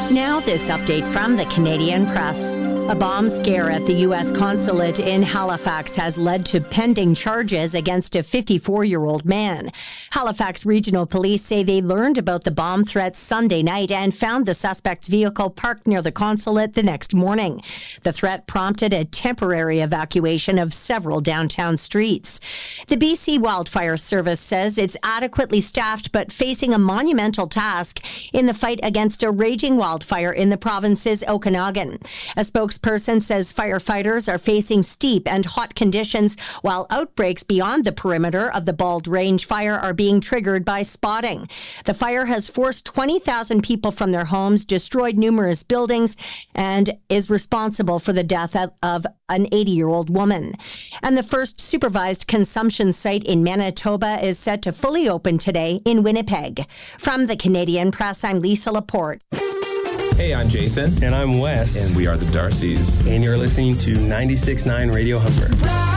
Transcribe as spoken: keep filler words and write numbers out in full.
Now this update from the Canadian Press. A bomb scare at the U S consulate in Halifax has led to pending charges against a fifty-four-year-old man. Halifax Regional Police say they learned about the bomb threat Sunday night and found the suspect's vehicle parked near the consulate the next morning. The threat prompted a temporary evacuation of several downtown streets. The B C Wildfire Service says it's adequately staffed but facing a monumental task in the fight against a raging wildfire in the province's Okanagan. A spokesperson says firefighters are facing steep and hot conditions while outbreaks beyond the perimeter of the Bald Range fire are being triggered by spotting. The fire has forced twenty thousand people from their homes, destroyed numerous buildings, and is responsible for the death of, of an eighty-year-old woman. And the first supervised consumption site in Manitoba is set to fully open today in Winnipeg. From the Canadian Press, I'm Lisa Laporte. Hey, I'm Jason. And I'm Wes. And we are the Darcys. And you're listening to ninety-six point nine Radio Humber.